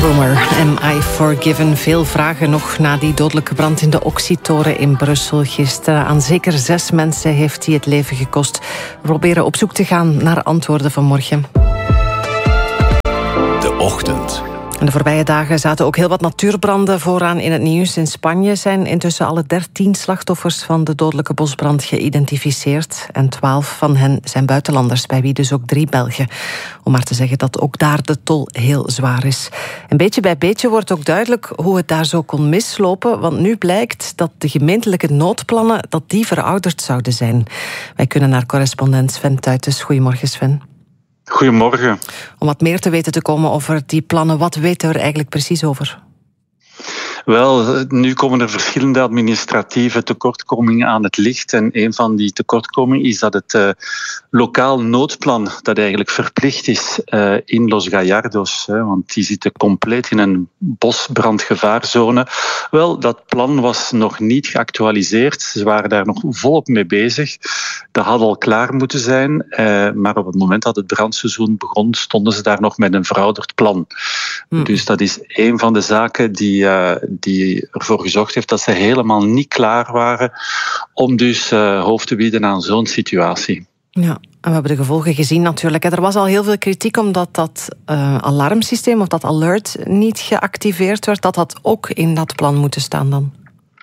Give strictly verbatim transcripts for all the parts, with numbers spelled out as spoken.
Rumor, Am I Forgiven? Veel vragen nog na die dodelijke brand in de Oxy-toren in Brussel gisteren. Aan zeker zes mensen heeft die het leven gekost. We proberen op zoek te gaan naar antwoorden vanmorgen. De Ochtend. En de voorbije dagen zaten ook heel wat natuurbranden vooraan in het nieuws. In Spanje zijn intussen alle dertien slachtoffers van de dodelijke bosbrand geïdentificeerd. En twaalf van hen zijn buitenlanders, bij wie dus ook drie Belgen. Om maar te zeggen dat ook daar de tol heel zwaar is. En beetje bij beetje wordt ook duidelijk hoe het daar zo kon mislopen. Want nu blijkt dat de gemeentelijke noodplannen dat die verouderd zouden zijn. Wij kunnen naar correspondent Sven Tuitens. Goedemorgen, Sven. Goedemorgen. Om wat meer te weten te komen over die plannen, wat weten we er eigenlijk precies over? Wel, nu komen er verschillende administratieve tekortkomingen aan het licht. En een van die tekortkomingen is dat het uh, lokaal noodplan, dat eigenlijk verplicht is uh, in Los Gallardos, hè, want die zitten compleet in een bosbrandgevaarzone. Wel, dat plan was nog niet geactualiseerd. Ze waren daar nog volop mee bezig. Dat had al klaar moeten zijn. Uh, maar op het moment dat het brandseizoen begon, stonden ze daar nog met een verouderd plan. Hmm. Dus dat is een van de zaken die... Uh, die ervoor gezorgd heeft dat ze helemaal niet klaar waren om dus uh, hoofd te bieden aan zo'n situatie. Ja, en we hebben de gevolgen gezien natuurlijk. Er was al heel veel kritiek omdat dat uh, alarmsysteem of dat alert niet geactiveerd werd. Dat had ook in dat plan moeten staan dan.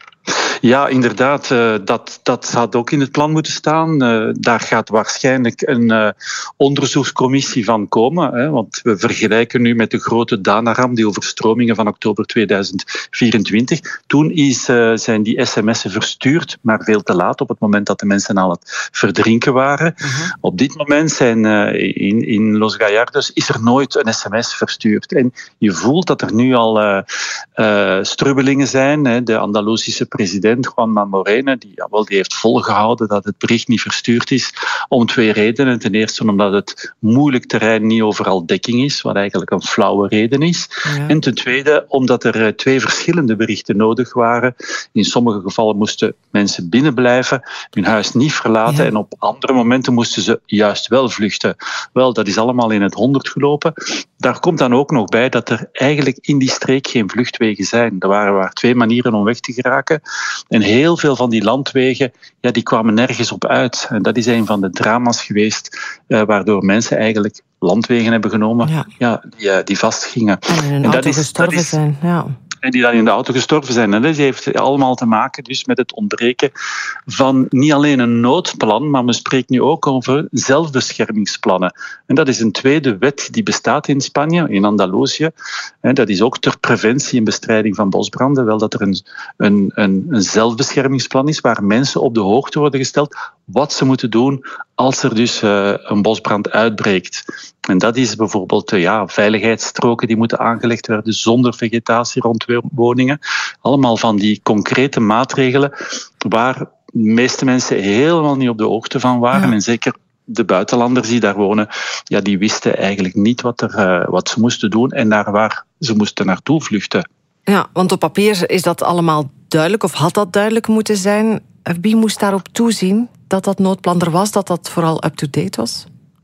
Ja, inderdaad. Uh, dat, dat had ook in het plan moeten staan. Uh, daar gaat waarschijnlijk een uh, onderzoekscommissie van komen. Hè, want we vergelijken nu met de grote Danaram, die overstromingen van oktober tweeduizend vierentwintig. Toen is, uh, zijn die sms'en verstuurd, maar veel te laat, op het moment dat de mensen aan het verdrinken waren. Uh-huh. Op dit moment zijn uh, in, in Los Gallardos is er nooit een sms verstuurd. En je voelt dat er nu al uh, uh, strubbelingen zijn. Hè, de Andalusische president Juanma Moreno, die, jawel, die heeft volgehouden dat het bericht niet verstuurd is, om twee redenen. Ten eerste omdat het moeilijk terrein niet overal dekking is, wat eigenlijk een flauwe reden is. Ja. En ten tweede omdat er twee verschillende berichten nodig waren. In sommige gevallen moesten mensen binnenblijven, hun huis niet verlaten, ja. En op andere momenten moesten ze juist wel vluchten. Wel, dat is allemaal in het honderd gelopen. Daar komt dan ook nog bij dat er eigenlijk in die streek geen vluchtwegen zijn. Er waren maar twee manieren om weg te geraken. En heel veel van die landwegen, ja, die kwamen nergens op uit. En dat is een van de drama's geweest, uh, waardoor mensen eigenlijk landwegen hebben genomen, ja. Ja, die, uh, die vastgingen. En in hun en auto dat is, gestorven dat is, zijn, ja. En die dan in de auto gestorven zijn. En dat heeft allemaal te maken dus met het ontbreken van niet alleen een noodplan, maar men spreekt nu ook over zelfbeschermingsplannen. En dat is een tweede wet die bestaat in Spanje, in Andalusië. En dat is ook ter preventie en bestrijding van bosbranden. Wel dat er een, een, een, een zelfbeschermingsplan is waar mensen op de hoogte worden gesteld wat ze moeten doen als er dus uh, een bosbrand uitbreekt. En dat is bijvoorbeeld uh, ja, veiligheidsstroken die moeten aangelegd worden zonder vegetatie rond woningen. Allemaal van die concrete maatregelen waar de meeste mensen helemaal niet op de hoogte van waren. Ja. En zeker de buitenlanders die daar wonen, ja, die wisten eigenlijk niet wat, er, uh, wat ze moesten doen en naar waar ze moesten naartoe vluchten. Ja, want op papier is dat allemaal duidelijk, of had dat duidelijk moeten zijn. Wie moest daarop toezien dat dat noodplan er was, dat dat vooral up-to-date was?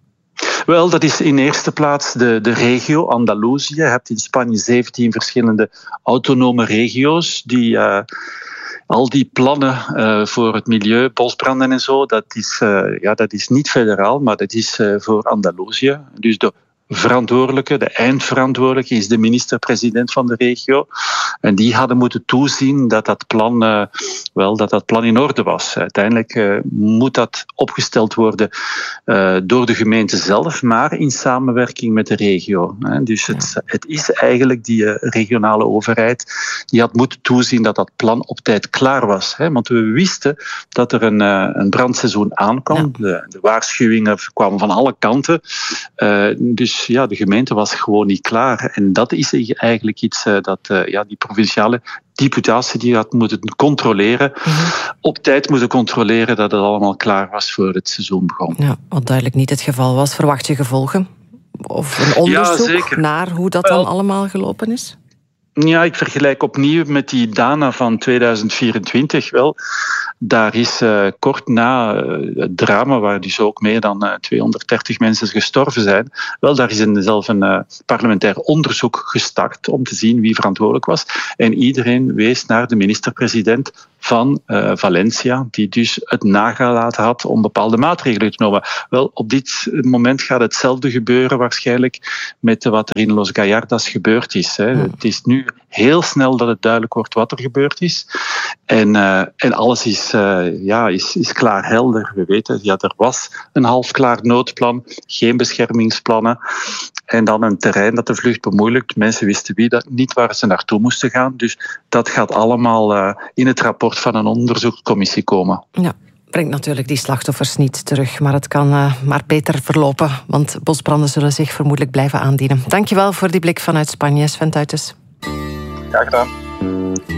Wel, dat is in eerste plaats de, de regio Andalusië. Je hebt in Spanje zeventien verschillende autonome regio's die... Uh, Al die plannen uh, voor het milieu, bosbranden en zo, dat is, uh, ja, dat is niet federaal, maar dat is uh, voor Andalusië. Dus de verantwoordelijke, de eindverantwoordelijke is de minister-president van de regio. En die hadden moeten toezien dat dat plan, uh, wel, dat dat plan in orde was. Uiteindelijk uh, moet dat opgesteld worden uh, door de gemeente zelf, maar in samenwerking met de regio. Hè. Dus het, het is eigenlijk die uh, regionale overheid die had moeten toezien dat dat plan op tijd klaar was. Hè. Want we wisten dat er een, uh, een brandseizoen aankwam. Ja. De, de waarschuwingen kwamen van alle kanten. Uh, dus ja, de gemeente was gewoon niet klaar. En dat is eigenlijk iets uh, dat uh, ja, die provinciale deputatie die had moeten controleren, mm-hmm. op tijd moeten controleren dat het allemaal klaar was voor het seizoen begon. Ja, wat duidelijk niet het geval was. Verwacht je gevolgen? Of een onderzoek ja, naar hoe dat Wel, dan allemaal gelopen is? Ja, ik vergelijk opnieuw met die Dana van tweeduizend vierentwintig. Wel, daar is uh, kort na uh, het drama, waar dus ook meer dan uh, tweehonderddertig mensen gestorven zijn, wel, daar is een, zelf een uh, parlementair onderzoek gestart om te zien wie verantwoordelijk was. En iedereen wees naar de minister-president van uh, Valencia, die dus het nagelaten had om bepaalde maatregelen te nemen. Wel, op dit moment gaat hetzelfde gebeuren waarschijnlijk met wat er in Los Gallardas gebeurd is. Hè. Hmm. Het is nu heel snel dat het duidelijk wordt wat er gebeurd is. En, uh, en alles is, uh, ja, is, is klaar helder. We weten, ja, er was een halfklaar noodplan, geen beschermingsplannen. En dan een terrein dat de vlucht bemoeilijkt. Mensen wisten wie dat, niet waar ze naartoe moesten gaan. Dus dat gaat allemaal uh, in het rapport van een onderzoekscommissie komen. Ja. Brengt natuurlijk die slachtoffers niet terug, maar het kan uh, maar beter verlopen, want bosbranden zullen zich vermoedelijk blijven aandienen. Dankjewel voor die blik vanuit Spanje, Sven Tuitjes. Graag gedaan.